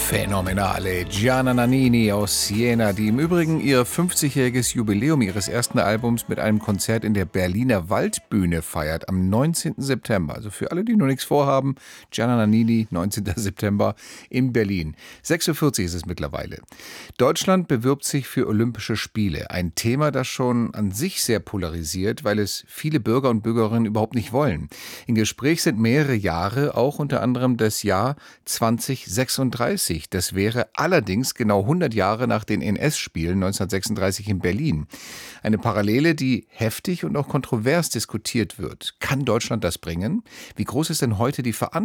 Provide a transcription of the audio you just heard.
Phänomenale Gianna Nannini aus Siena, die im Übrigen ihr 50-jähriges Jubiläum ihres ersten Albums mit einem Konzert in der Berliner Waldbühne feiert am 19. September. Also für alle, die noch nichts vorhaben, Gianna Nannini, 19. September in Berlin. 6:40 Uhr ist es mittlerweile. Deutschland bewirbt sich für Olympische Spiele. Ein Thema, das schon an sich sehr polarisiert, weil es viele Bürger und Bürgerinnen überhaupt nicht wollen. Im Gespräch sind mehrere Jahre, auch unter anderem das Jahr 2036. Das wäre allerdings genau 100 Jahre nach den NS-Spielen 1936 in Berlin. Eine Parallele, die heftig und auch kontrovers diskutiert wird. Kann Deutschland das bringen? Wie groß ist denn heute die Verantwortung